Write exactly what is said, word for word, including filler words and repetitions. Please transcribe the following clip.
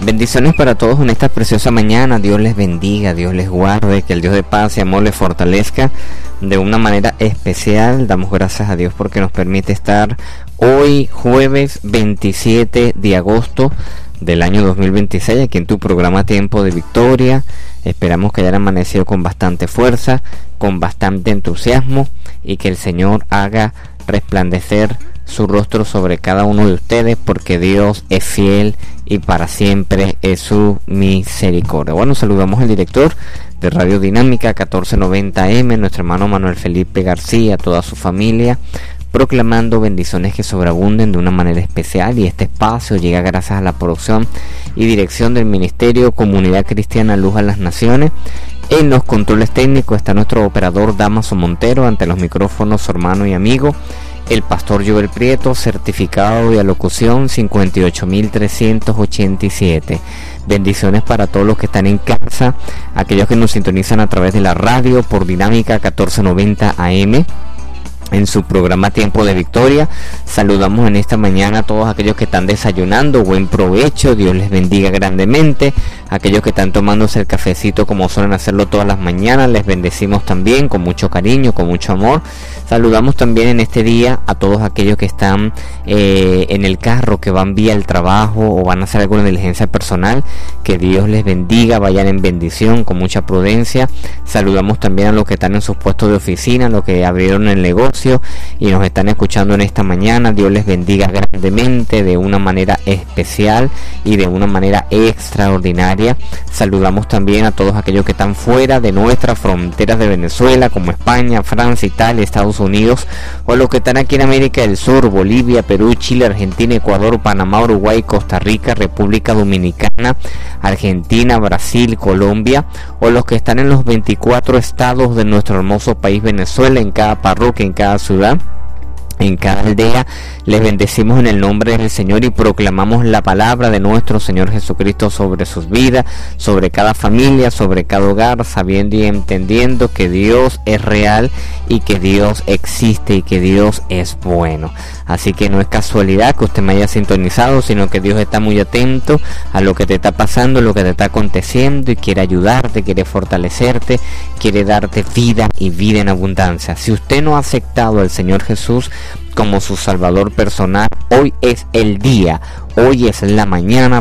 Bendiciones para todos en esta preciosa mañana. Dios les bendiga, Dios les guarde, que el Dios de paz y amor les fortalezca de una manera especial. Damos gracias a Dios porque nos permite estar hoy jueves veintisiete de agosto del año dos mil veintiséis aquí en tu programa Tiempo de Victoria. Esperamos que hayan amanecido con bastante fuerza, con bastante entusiasmo, y que el Señor haga resplandecer su rostro sobre cada uno de ustedes, porque Dios es fiel y para siempre es su misericordia. Bueno, saludamos al director de Radio Dinámica catorce noventa A M, nuestro hermano Manuel Felipe García, toda su familia, proclamando bendiciones que sobreabunden de una manera especial. Y este espacio llega gracias a la producción y dirección del Ministerio Comunidad Cristiana Luz a las Naciones. En los controles técnicos está nuestro operador Damaso Montero, ante los micrófonos su hermano y amigo el pastor Joel Prieto, certificado de alocución cincuenta y ocho mil trescientos ochenta y siete. Bendiciones para todos los que están en casa, aquellos que nos sintonizan a través de la radio por Dinámica catorce noventa A M en su programa Tiempo de Victoria. Saludamos en esta mañana a todos aquellos que están desayunando. Buen provecho, Dios les bendiga grandemente. Aquellos que están tomándose el cafecito como suelen hacerlo todas las mañanas, les bendecimos también con mucho cariño, con mucho amor. Saludamos también en este día a todos aquellos que están eh, en el carro, que van vía el trabajo o van a hacer alguna diligencia personal. Que Dios les bendiga, vayan en bendición, con mucha prudencia. Saludamos también a los que están en sus puestos de oficina, los que abrieron el negocio y nos están escuchando en esta mañana. Dios les bendiga grandemente, de una manera especial y de una manera extraordinaria. Saludamos también a todos aquellos que están fuera de nuestras fronteras de Venezuela, como España, Francia, Italia, Estados Unidos, o los que están aquí en América del Sur, Bolivia, Perú, Chile, Argentina, Ecuador, Panamá, Uruguay, Costa Rica, República Dominicana, Argentina, Brasil, Colombia, o los que están en los veinticuatro estados de nuestro hermoso país Venezuela, en cada parroquia, en cada ciudad, en cada aldea. Les bendecimos en el nombre del Señor y proclamamos la palabra de nuestro Señor Jesucristo sobre sus vidas, sobre cada familia, sobre cada hogar, sabiendo y entendiendo que Dios es real y que Dios existe y que Dios es bueno. Así que no es casualidad que usted me haya sintonizado, sino que Dios está muy atento a lo que te está pasando, lo que te está aconteciendo, y quiere ayudarte, quiere fortalecerte, quiere darte vida y vida en abundancia. Si usted no ha aceptado al Señor Jesús como su Salvador personal, hoy es el día, hoy es la mañana